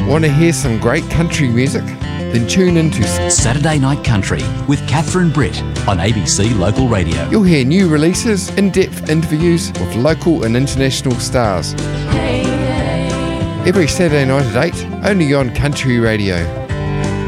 Want to hear some great country music? Then tune into Saturday Night Country with Catherine Britt on ABC Local Radio. You'll hear new releases, in-depth interviews with local and international stars. Every Saturday night at 8, only on Country Radio.